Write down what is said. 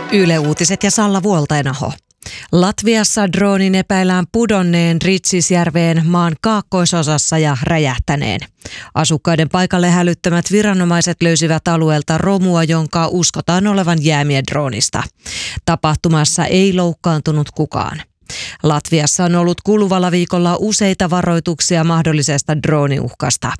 Yle Uutiset ja Salla Vuoltainaho. Latviassa droonin epäillään pudonneen Ritsisjärveen maan kaakkoisosassa ja räjähtäneen. Asukkaiden paikalle hälyttämät viranomaiset löysivät alueelta romua, jonka uskotaan olevan jäämiä droonista. Tapahtumassa ei loukkaantunut kukaan. Latviassa on ollut kuluvalla viikolla useita varoituksia mahdollisesta drooniuhkasta.